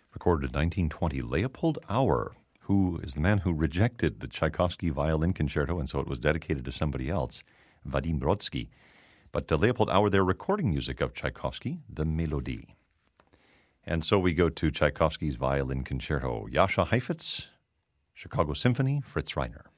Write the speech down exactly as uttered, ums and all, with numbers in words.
recorded in nineteen twenty. Leopold Auer, who is the man who rejected the Tchaikovsky violin concerto, and so it was dedicated to somebody else, Vadim Brodsky. But uh, Leopold Auer, their recording music of Tchaikovsky, the Melodie. And so we go to Tchaikovsky's violin concerto. Jascha Heifetz, Chicago Symphony, Fritz Reiner.